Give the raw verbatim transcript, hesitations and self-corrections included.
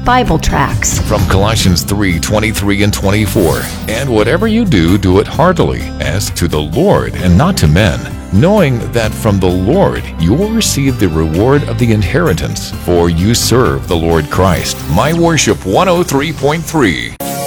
Bible tracts. From Colossians three twenty-three and twenty-four. And whatever you do, do it heartily, as to the Lord and not to men, knowing that from the Lord you will receive the reward of the inheritance, for you serve the Lord Christ. My Worship one oh three point three.